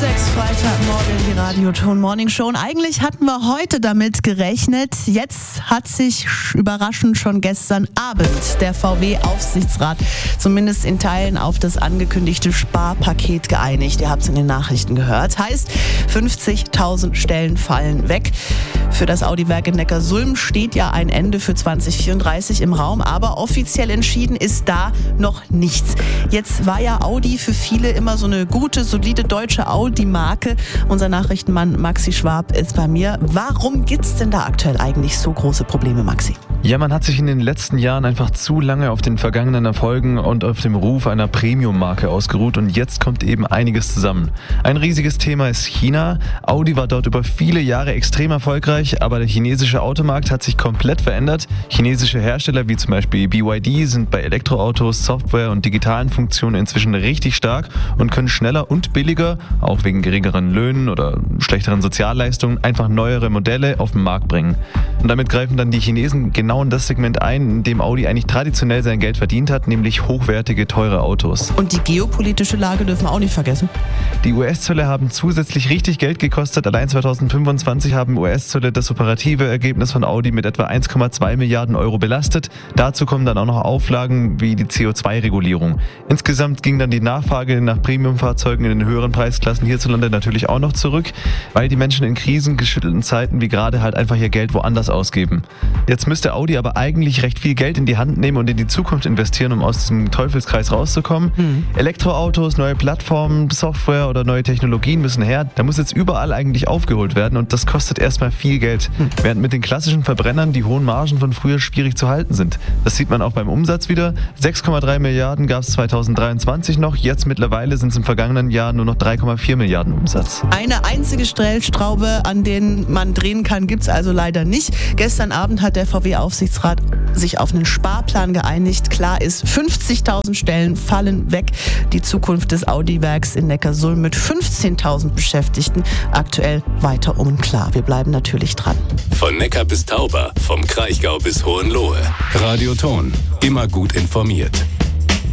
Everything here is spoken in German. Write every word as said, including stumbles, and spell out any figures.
sechs, Freitagmorgen, die Radio-Ton Morning Show. Und eigentlich hatten wir heute damit gerechnet. Jetzt hat sich überraschend schon gestern Abend der V W-Aufsichtsrat zumindest in Teilen auf das angekündigte Sparpaket geeinigt. Ihr habt es in den Nachrichten gehört. Heißt, fünfzigtausend Stellen fallen weg. Für das Audi-Werk in Neckarsulm steht ja ein Ende für zwanzig vierunddreißig im Raum, aber offiziell entschieden ist da noch nichts. Jetzt war ja Audi für viele immer so eine gute, solide deutsche Audi-Marke. Unser Nachrichtenmann Maxi Schwab ist bei mir. Warum gibt's denn da aktuell eigentlich so große Probleme, Maxi? Ja, man hat sich in den letzten Jahren einfach zu lange auf den vergangenen Erfolgen und auf dem Ruf einer Premium-Marke ausgeruht und jetzt kommt eben einiges zusammen. Ein riesiges Thema ist China. Audi war dort über viele Jahre extrem erfolgreich, aber der chinesische Automarkt hat sich komplett verändert. Chinesische Hersteller wie zum Beispiel B Y D sind bei Elektroautos, Software und digitalen Funktionen inzwischen richtig stark und können schneller und billiger, auch wegen geringeren Löhnen oder schlechteren Sozialleistungen, einfach neuere Modelle auf den Markt bringen. Und damit greifen dann die Chinesen genau in das Segment ein, in dem Audi eigentlich traditionell sein Geld verdient hat, nämlich hochwertige, teure Autos. Und die geopolitische Lage dürfen wir auch nicht vergessen. Die U S-Zölle haben zusätzlich richtig Geld gekostet. Allein zweitausendfünfundzwanzig haben U S-Zölle das operative Ergebnis von Audi mit etwa eins Komma zwei Milliarden Euro belastet. Dazu kommen dann auch noch Auflagen wie die C O zwei Regulierung. Insgesamt ging dann die Nachfrage nach Premiumfahrzeugen in den höheren Preisklassen hierzulande natürlich auch noch zurück, weil die Menschen in krisengeschüttelten Zeiten wie gerade halt einfach ihr Geld woanders ausgeben. Jetzt müsste Audi aber eigentlich recht viel Geld in die Hand nehmen und in die Zukunft investieren, um aus diesem Teufelskreis rauszukommen. Mhm. Elektroautos, neue Plattformen, Software oder neue Technologien müssen her. Da muss jetzt überall eigentlich aufgeholt werden und das kostet erstmal viel Geld. Mhm. Während mit den klassischen Verbrennern die hohen Margen von früher schwierig zu halten sind. Das sieht man auch beim Umsatz wieder. sechs Komma drei Milliarden gab es zweitausenddreiundzwanzig noch. Jetzt mittlerweile sind es im vergangenen Jahr nur noch drei Komma vier Milliarden Umsatz. Eine einzige Stellschraube, an denen man drehen kann, gibt es also leider nicht. Gestern Abend hat der V W-Aufsichtsrat sich auf einen Sparplan geeinigt. Klar ist, fünfzigtausend Stellen fallen weg. Die Zukunft des Audi-Werks in Neckarsulm mit fünfzehntausend Beschäftigten aktuell weiter unklar. Wir bleiben natürlich dran. Von Neckar bis Tauber, vom Kraichgau bis Hohenlohe. Radio Ton, immer gut informiert.